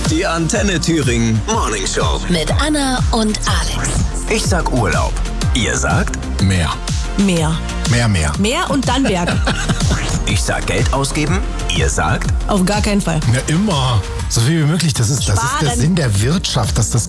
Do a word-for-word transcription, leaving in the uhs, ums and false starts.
Die Antenne Thüringen Morning Show. Mit Anna und Alex. Ich sag Urlaub. Ihr sagt Mehr. Mehr. Mehr, mehr. Mehr und dann Berge. Ich sag Geld ausgeben. Ihr sagt Auf gar keinen Fall. Ja, immer. So viel wie möglich. Das ist, das ist der Sparen. Sinn der Wirtschaft, dass das